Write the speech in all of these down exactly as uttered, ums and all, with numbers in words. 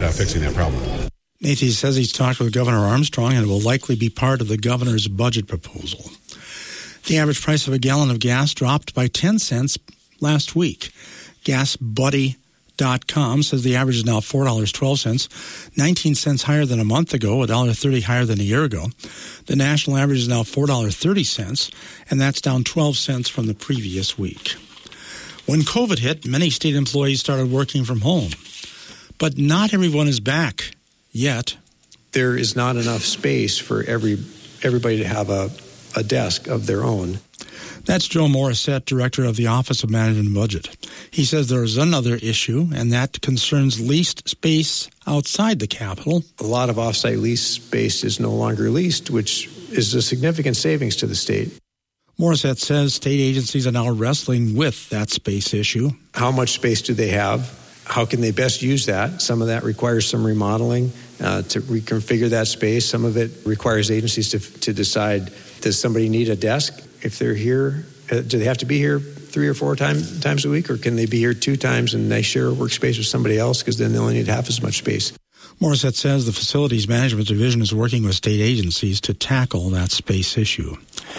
uh, fixing that problem. Nathan says he's talked with Governor Armstrong and it will likely be part of the governor's budget proposal. The average price of a gallon of gas dropped by ten cents last week. Gas Buddy dot com says the average is now four dollars and twelve cents, nineteen cents higher than a month ago, one dollar and thirty cents higher than a year ago. The national average is now four dollars and thirty cents, and that's down twelve cents from the previous week. When COVID hit, many state employees started working from home, but not everyone is back yet. There is not enough space for every everybody to have a, a desk of their own. That's Joe Morissette, director of the Office of Management and Budget. He says there is another issue, and that concerns leased space outside the Capitol. A lot of off-site lease space is no longer leased, which is a significant savings to the state. Morissette says state agencies are now wrestling with that space issue. How much space do they have? How can they best use that? Some of that requires some remodeling uh, to reconfigure that space. Some of it requires agencies to, to decide, does somebody need a desk? If they're here, uh, do they have to be here three or four time, times a week, or can they be here two times and they share a workspace with somebody else because then they only need half as much space? Morissette says the Facilities Management Division is working with state agencies to tackle that space issue.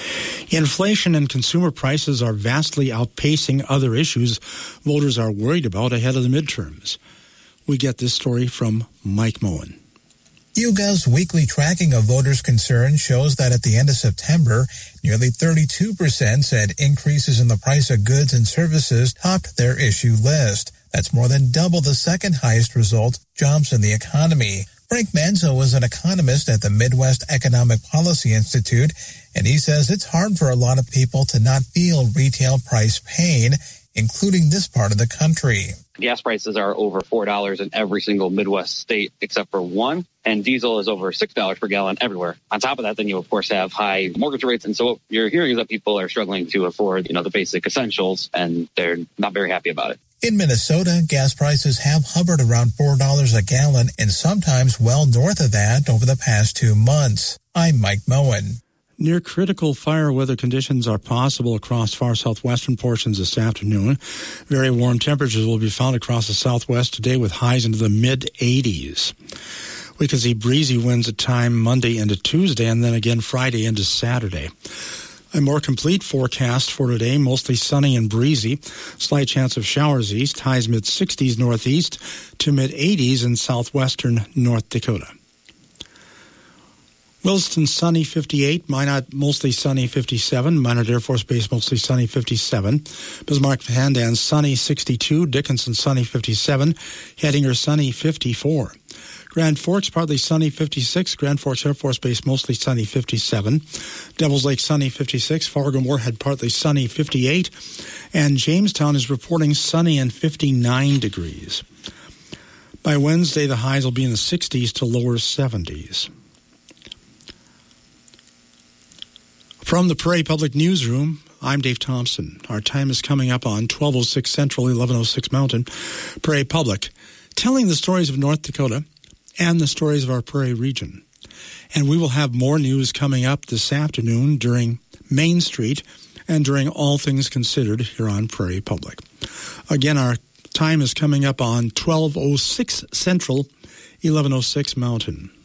Inflation and consumer prices are vastly outpacing other issues voters are worried about ahead of the midterms. We get this story from Mike Moen. YouGov's weekly tracking of voters' concerns shows that at the end of September, nearly thirty-two percent said increases in the price of goods and services topped their issue list. That's more than double the second highest result, jumps in the economy. Frank Manzo was an economist at the Midwest Economic Policy Institute, and he says it's hard for a lot of people to not feel retail price pain, including this part of the country. Gas prices are over four dollars in every single Midwest state except for one, and diesel is over six dollars per gallon everywhere. On top of that, then you, of course, have high mortgage rates, and so what you're hearing is that people are struggling to afford, you know, the basic essentials, and they're not very happy about it. In Minnesota, gas prices have hovered around four dollars a gallon and sometimes well north of that over the past two months. I'm Mike Moen. Near critical fire weather conditions are possible across far southwestern portions this afternoon. Very warm temperatures will be found across the southwest today with highs into the mid eighties. We can see breezy winds at time Monday into Tuesday and then again Friday into Saturday. A more complete forecast for today, mostly sunny and breezy. Slight chance of showers east, highs mid sixties northeast to mid eighties in southwestern North Dakota. Williston, sunny, fifty-eight. Minot, mostly sunny, fifty-seven. Minot Air Force Base, mostly sunny, fifty-seven. Bismarck, Handan, sunny, sixty-two. Dickinson, sunny, fifty-seven. Hettinger, sunny, fifty-four. Grand Forks, partly sunny, fifty-six. Grand Forks Air Force Base, mostly sunny, fifty-seven. Devils Lake, sunny, fifty-six. Fargo-Moorhead, partly sunny, fifty-eight. And Jamestown is reporting sunny and fifty-nine degrees. By Wednesday, the highs will be in the sixties to lower seventies. From the Prairie Public Newsroom, I'm Dave Thompson. Our time is coming up on twelve oh six Central, eleven oh six Mountain. Prairie Public, telling the stories of North Dakota and the stories of our Prairie region. And we will have more news coming up this afternoon during Main Street and during All Things Considered here on Prairie Public. Again, our time is coming up on twelve oh six Central, eleven oh six Mountain.